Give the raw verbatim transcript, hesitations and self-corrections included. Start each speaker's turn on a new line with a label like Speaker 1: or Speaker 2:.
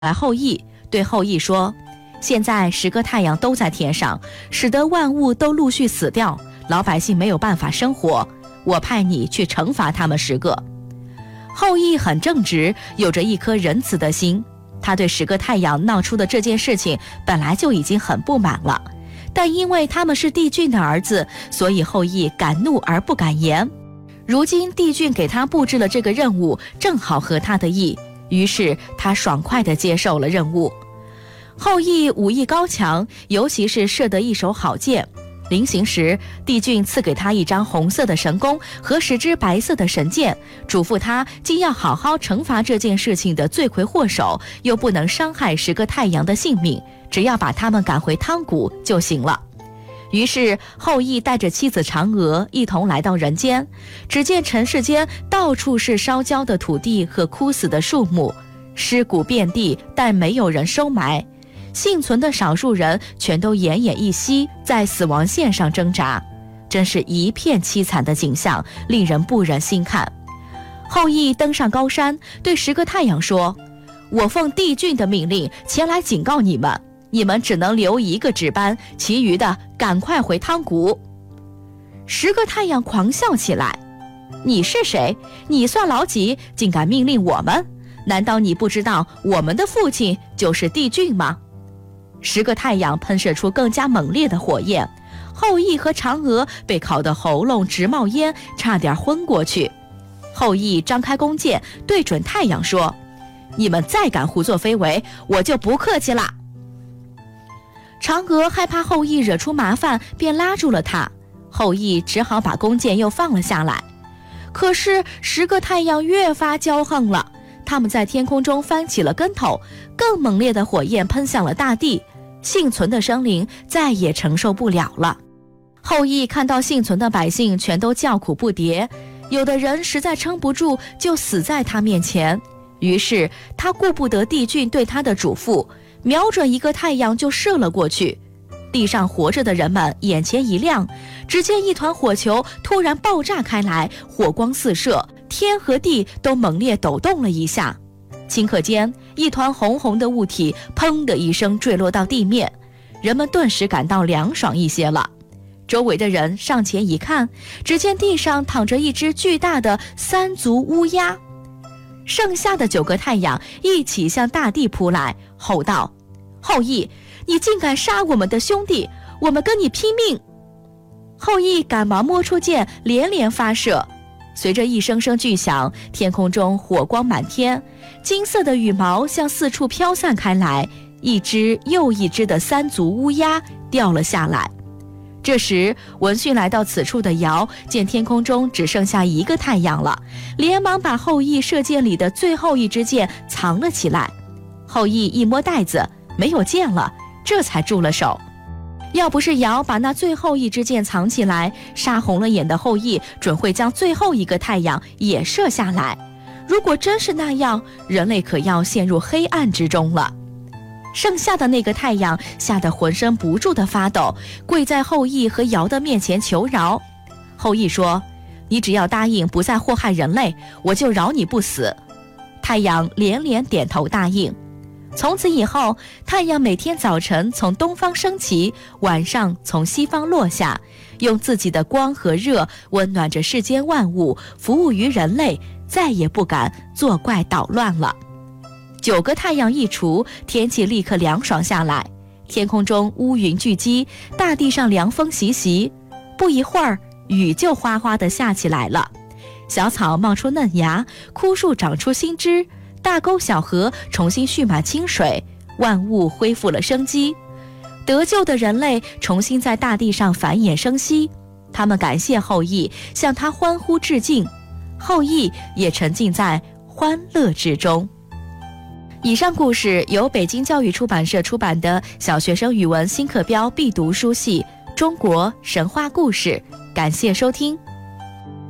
Speaker 1: 来后羿，对后羿说，现在十个太阳都在天上，使得万物都陆续死掉，老百姓没有办法生活，我派你去惩罚他们十个。后羿很正直，有着一颗仁慈的心，他对十个太阳闹出的这件事情本来就已经很不满了，但因为他们是帝俊的儿子，所以后羿敢怒而不敢言。如今帝俊给他布置了这个任务，正好合他的意，于是他爽快地接受了任务。后羿武艺高强，尤其是射得一手好箭。临行时，帝俊赐给他一张红色的神弓和十支白色的神箭，嘱咐他既要好好惩罚这件事情的罪魁祸首，又不能伤害十个太阳的性命，只要把他们赶回汤谷就行了。于是后羿带着妻子嫦娥一同来到人间，只见尘世间到处是烧焦的土地和枯死的树木，尸骨遍地，但没有人收埋。幸存的少数人全都奄奄一息，在死亡线上挣扎，真是一片凄惨的景象，令人不忍心看。后羿登上高山，对十个太阳说，我奉帝俊的命令前来警告你们，你们只能留一个值班，其余的赶快回汤谷。十个太阳狂笑起来，你是谁？你算老几？竟敢命令我们？难道你不知道我们的父亲就是帝俊吗？十个太阳喷射出更加猛烈的火焰，后羿和嫦娥被烤得喉咙直冒烟，差点昏过去。后羿张开弓箭，对准太阳说，你们再敢胡作非为，我就不客气啦。嫦娥害怕后羿惹出麻烦，便拉住了他，后羿只好把弓箭又放了下来。可是十个太阳越发骄横了，他们在天空中翻起了跟头，更猛烈的火焰喷向了大地，幸存的生灵再也承受不了了。后羿看到幸存的百姓全都叫苦不迭，有的人实在撑不住就死在他面前，于是他顾不得帝俊对他的嘱咐，瞄准一个太阳就射了过去。地上活着的人们眼前一亮，只见一团火球突然爆炸开来，火光四射，天和地都猛烈抖动了一下。顷刻间，一团红红的物体砰的一声坠落到地面，人们顿时感到凉爽一些了。周围的人上前一看，只见地上躺着一只巨大的三足乌鸦。剩下的九个太阳一起向大地扑来，吼道，后羿，你竟敢杀我们的兄弟，我们跟你拼命！后羿赶忙摸出箭，连连发射。随着一声声巨响，天空中火光满天，金色的羽毛向四处飘散开来，一只又一只的三足乌鸦掉了下来。这时闻讯来到此处的尧见天空中只剩下一个太阳了，连忙把后羿射箭里的最后一支箭藏了起来。后羿一摸袋子，没有箭了，这才住了手。要不是尧把那最后一支箭藏起来，杀红了眼的后羿准会将最后一个太阳也射下来。如果真是那样，人类可要陷入黑暗之中了。剩下的那个太阳吓得浑身不住地发抖，跪在后羿和尧的面前求饶。后羿说，你只要答应不再祸害人类，我就饶你不死。太阳连连点头答应。从此以后，太阳每天早晨从东方升起，晚上从西方落下，用自己的光和热温暖着世间万物，服务于人类，再也不敢作怪捣乱了。九个太阳一除，天气立刻凉爽下来，天空中乌云聚集，大地上凉风习习，不一会儿雨就哗哗地下起来了。小草冒出嫩芽，枯树长出新枝，大沟小河重新蓄满清水，万物恢复了生机。得救的人类重新在大地上繁衍生息，他们感谢后羿，向他欢呼致敬，后羿也沉浸在欢乐之中。以上故事由北京教育出版社出版的小学生语文新课标必读书系《中国神话故事》，感谢收听。